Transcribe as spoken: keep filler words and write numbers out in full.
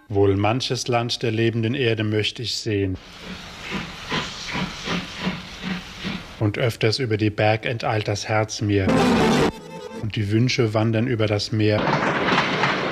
Wohl manches Land der lebenden Erde möchte ich sehen. Und öfters über die Berg enteilt das Herz mir, und die Wünsche wandern über das Meer.